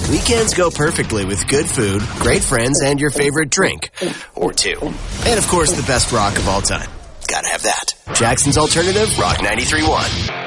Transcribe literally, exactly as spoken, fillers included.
Weekends go perfectly with good food, great friends, and your favorite drink. Or two. And, of course, the best rock of all time. Gotta have that. Jackson's Alternative, Rock ninety-three point one.